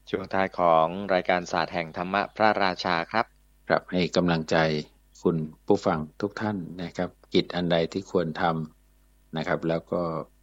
ช่วงท้ายของรายการศาสตร์แห่งธรรมะพระราชาครับครับให้กำลังใจคุณผู้ฟังทุกท่านนะครับกิจอันใดที่ควรทำนะครับแล้วก็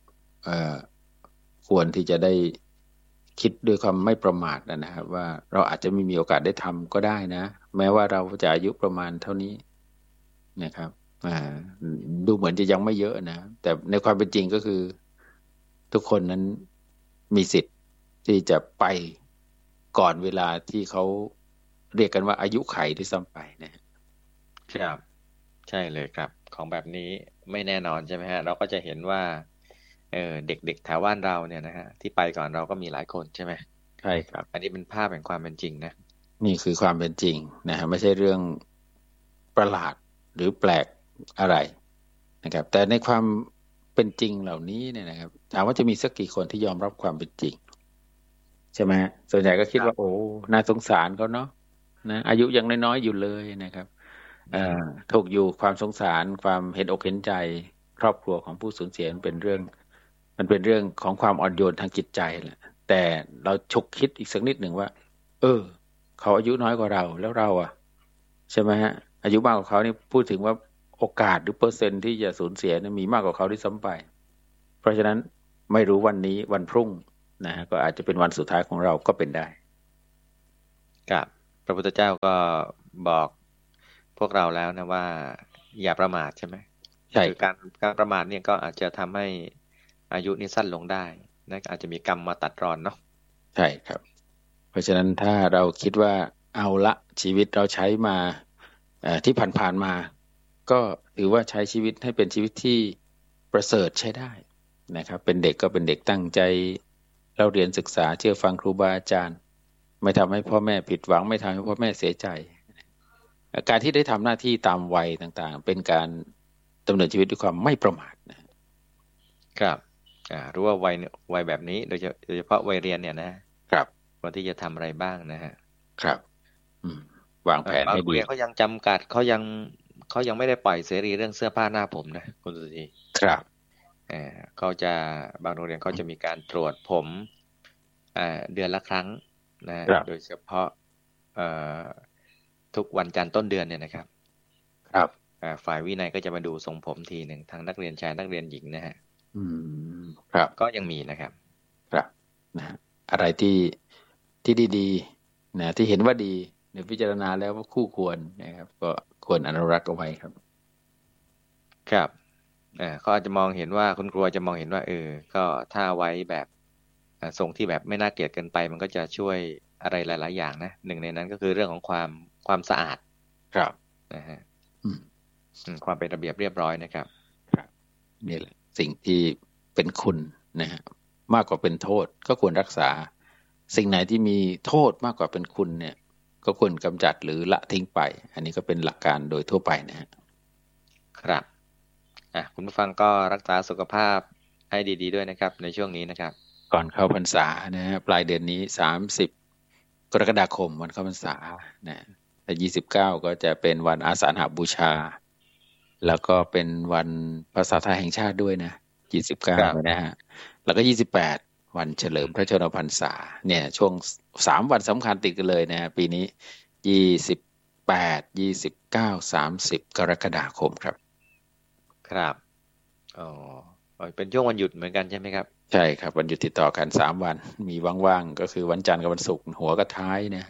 ควรที่จะได้คิดด้วยความไม่ประมาทนะครับว่าเราอาจจะไม่มีโอกาสได้ทำก็ได้นะแม้ว่าเราจะอายุประมาณเท่านี้นะครับดูเหมือนจะยังไม่เยอะนะแต่ในความเป็นจริงก็คือทุกคนนั้นมีสิทธิ์ที่จะไปก่อนเวลาที่เขาเรียกกันว่าอายุไขที่ซ้ำไปนะครับใช่เลยครับของแบบนี้ไม่แน่นอนใช่ไหมฮะเราก็จะเห็นว่าเด็กๆแถวบ้านเราเนี่ยนะฮะที่ไปก่อนเราก็มีหลายคนใช่ไหมใช่ครับอันนี้เป็นภาพแห่งความเป็นจริงนะนี่คือความเป็นจริงนะฮะไม่ใช่เรื่องประหลาดหรือแปลกอะไรนะครับแต่ในความเป็นจริงเหล่านี้เนี่ยนะครับถามว่าจะมีสักกี่คนที่ยอมรับความเป็นจริงใช่ไหมส่วนใหญ่ก็คิดว่าโอ้น่าสงสารเขาเนาะนะอายุยังน้อยๆอยู่เลยนะครับถูกอยู่ความสงสารความเห็นอกเห็นใจครอบครัวของผู้สูญเสียมันเป็นเรื่องของความอ่อนโยนทางจิตใจแหละแต่เราฉุกคิดอีกสักนิดหนึ่งว่าเขาอายุน้อยกว่าเราแล้วเราใช่ไหมฮะอายุมากกว่าเขานี่พูดถึงว่าโอกาสหรือเปอร์เซ็นต์ที่จะสูญเสียมีมากกว่าเขาที่ซ้ำไปเพราะฉะนั้นไม่รู้วันนี้วันพรุ่งนะฮะก็อาจจะเป็นวันสุดท้ายของเราก็เป็นได้ครับพระพุทธเจ้าก็บอกพวกเราแล้วนะว่าอย่าประมาทใช่ไหมใช่คือการประมาทเนี่ยก็อาจจะทำให้อายุนี้สั้นลงได้นะอาจจะมีกรรมมาตัดรอนเนาะใช่ครับเพราะฉะนั้นถ้าเราคิดว่าเอาละชีวิตเราใช้มาที่ผ่านๆมาก็ถือว่าใช้ชีวิตให้เป็นชีวิตที่ประเสริฐใช้ได้นะครับเป็นเด็กก็เป็นเด็กตั้งใจเราเรียนศึกษาเชื่อฟังครูบาอาจารย์ไม่ทำให้พ่อแม่ผิดหวังไม่ทำให้พ่อแม่เสียใจการที่ได้ทำหน้าที่ตามวัยต่างๆเป็นการดำเนินชีวิตด้วยความไม่ประมาทครับรู้ว่าวัยแบบนี้โดยเฉพาะวัยเรียนเนี่ยนะครับควรที่จะทำอะไรบ้างนะฮะครับวางแผนให้ดีบางโรงเรียนเขายังจำกัดเขายังไม่ได้ปล่อยเสรีเรื่องเสื้อผ้าหน้าผมนะคุณสุธีครับเขาจะบางโรงเรียนเขาจะมีการตรวจผมเดือนละครั้งนะโดยเฉพาะทุกวันจันทร์ต้นเดือนเนี่ยนะครับครับฝ่ายวินัยก็จะมาดูทรงผมทีหนึ่งทั้งนักเรียนชายนักเรียนหญิงนะฮะครับก็ยังมีนะครับครับนะอะไรที่ดีๆนะที่เห็นว่าดีในพิจารณาแล้วว่าคู่ควรนะครับก็ควรอนุรักษ์เอาไว้ครับครับเขาอาจจะมองเห็นว่าคุณครูจะมองเห็นว่าก็ถ้าไว้แบบทรงที่แบบไม่น่าเกลียดเกินไปมันก็จะช่วยอะไรหลายๆอย่างนะหนึ่งในนั้นก็คือเรื่องของความสะอาดครับนะฮะความเป็นระเบียบเรียบร้อยนะครับครับนี่แหละสิ่งที่เป็นคุณนะฮะมากกว่าเป็นโทษก็ควรรักษาสิ่งไหนที่มีโทษมากกว่าเป็นคุณเนี่ยก็ควรกำจัดหรือละทิ้งไปอันนี้ก็เป็นหลักการโดยทั่วไปนะฮะครับคุณผู้ฟังก็รักษาสุขภาพให้ดีๆด้วยนะครับในช่วงนี้นะครับก่อนเข้าพรรษานะฮะปลายเดือนนี้30กรกฎาคมวันเข้าพรรษานะแต่29ก็จะเป็นวันอาสาฬหบูชาแล้วก็เป็นวันภาษาไทยแห่งชาติด้วยนะ29นะฮะแล้วก็28วันเฉลิมพระชนมพรรษาเนี่ยช่วง3วันสำคัญติดกันเลยนะปีนี้28 29 30กรกฎาคมครับครับเป็นช่วงวันหยุดเหมือนกันใช่ไหมครับใช่ครับวันหยุดติดต่อกัน3วันมีว่างๆก็คือวันจันทร์กับวันศุกร์หัวกับท้ายนะ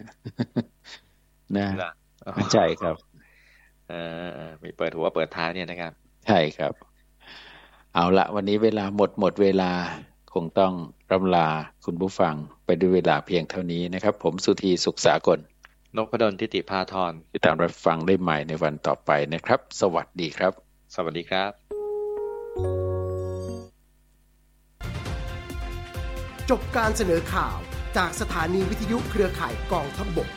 ใช่ครับมีเปิดหัวเปิดท้ายเนี่ยนะครับใช่ครับเอาละวันนี้เวลาหมดเวลาคงต้องร่ำลาคุณผู้ฟังไปด้วยเวลาเพียงเท่านี้นะครับผมสุธีสุขสากลนพดลทิติภาธรติดตามรับฟังได้ใหม่ในวันต่อไปนะครับสวัสดีครับสวัสดีครับจบการเสนอข่าวจากสถานีวิทยุเครือข่ายกองทัพบก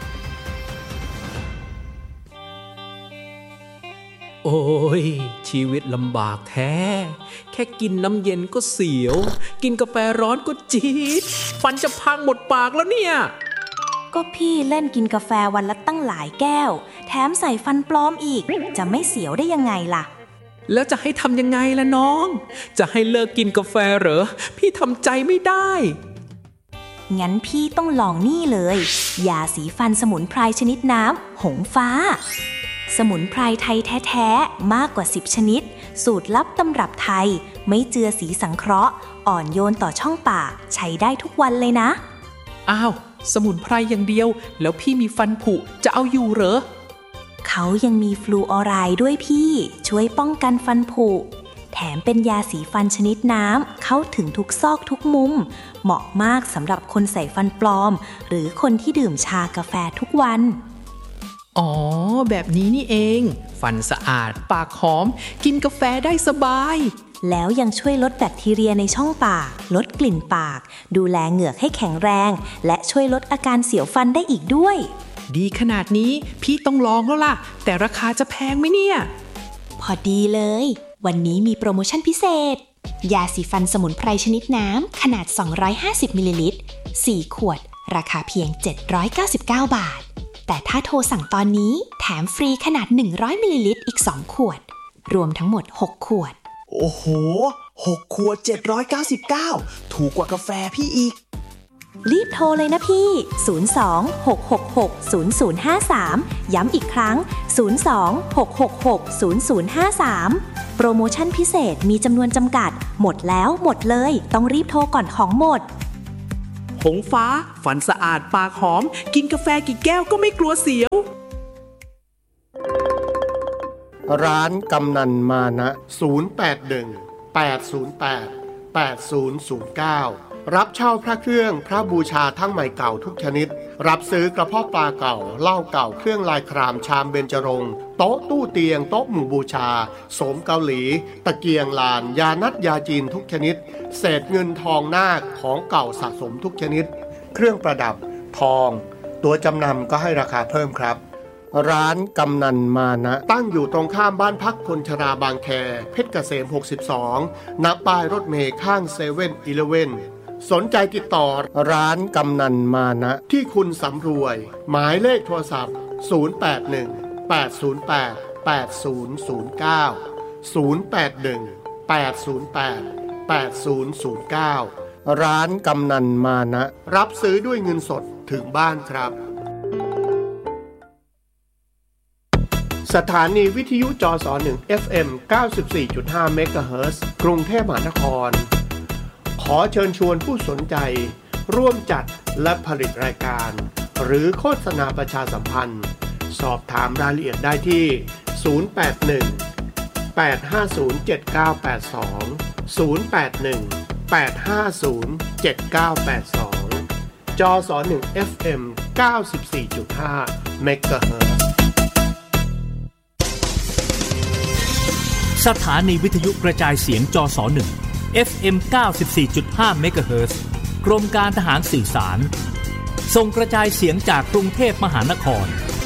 โอ้ยชีวิตลำบากแท้แค่กินน้ำเย็นก็เสียวกินกาแฟร้อนก็จี๊ดฟันจะพังหมดปากแล้วเนี่ยก็พี่เล่นกินกาแฟวันละตั้งหลายแก้วแถมใส่ฟันปลอมอีกจะไม่เสียวได้ยังไงล่ะแล้วจะให้ทำยังไงล่ะน้องจะให้เลิกกินกาแฟเหรอพี่ทำใจไม่ได้งั้นพี่ต้องลองนี่เลยยาสีฟันสมุนไพรชนิดน้ำหงฟ้าสมุนไพรไทยแท้ๆมากกว่า10ชนิดสูตรลับตำรับไทยไม่เจือสีสังเคราะห์อ่อนโยนต่อช่องปากใช้ได้ทุกวันเลยนะอ้าวสมุนไพรอย่างเดียวแล้วพี่มีฟันผุจะเอาอยู่เหรอเขายังมีฟลูออไรด์ด้วยพี่ช่วยป้องกันฟันผุแถมเป็นยาสีฟันชนิดน้ำเข้าถึงทุกซอกทุกมุมเหมาะมากสำหรับคนใส่ฟันปลอมหรือคนที่ดื่มชากาแฟทุกวันอ๋อแบบนี้นี่เองฟันสะอาดปากหอมกินกาแฟได้สบายแล้วยังช่วยลดแบคทีเรียในช่องปากลดกลิ่นปากดูแลเหงือกให้แข็งแรงและช่วยลดอาการเสียวฟันได้อีกด้วยดีขนาดนี้พี่ต้องลองแล้วล่ะแต่ราคาจะแพงไหมเนี่ยพอดีเลยวันนี้มีโปรโมชั่นพิเศษยาสีฟันสมุนไพรชนิดน้ำขนาด250มิลลิลิตร4ขวดราคาเพียง799 บาทแต่ถ้าโทรสั่งตอนนี้แถมฟรีขนาด100มิลลิลิตรอีก2ขวดรวมทั้งหมด6ขวดโอ้โห6ขวด799ถูกกว่ากาแฟพี่อีกรีบโทรเลยนะพี่02-666-0053ย้ำอีกครั้ง02-666-0053โปรโมชั่นพิเศษมีจำนวนจำกัดหมดแล้วหมดเลยต้องรีบโทรก่อนของหมดหงฟ้าฟันสะอาดปากหอมกินกาแฟกี่แก้วก็ไม่กลัวเสียวร้านกำนันมานะ081-808-8009รับเช่าพระเครื่องพระบูชาทั้งใหม่เก่าทุกชนิดรับซื้อกระเพาะปลาเก่าเหล้าเก่าเครื่องลายครามชามเบญจรงค์โต๊ะตู้เตียงโต๊ะหมู่บูชาโสมเกาหลีตะเกียงลานยานัดยาจีนทุกชนิดเศษเงินทองนาคของเก่าสะสมทุกชนิดเครื่องประดับทองตัวจำนำก็ให้ราคาเพิ่มครับร้านกำนันมานะตั้งอยู่ตรงข้ามบ้านพักคนชราบางแคเพชรเกษม62ณป้ายรถเมล์ข้าง7-Elevenสนใจติดต่อร้านกำนันมานะที่คุณสำรวยหมายเลขโทรศัพท์081-808-8009 ร้านกำนันมานะรับซื้อด้วยเงินสดถึงบ้านครับสถานีวิทยุจส1 FM 94.5 เมกะเฮิรตซ์กรุงเทพมหานครขอเชิญชวนผู้สนใจร่วมจัดและผลิตรายการหรือโฆษณาประชาสัมพันธ์สอบถามรายละเอียดได้ที่081-850-7982 081-850-7982 จส1 FM 94.5 เมกะเฮิรตซ์สถานีวิทยุกระจายเสียงจส1 FM 94.5 เมกะเฮิรตซ์กรมการทหารสื่อสารส่งกระจายเสียงจากกรุงเทพมหานคร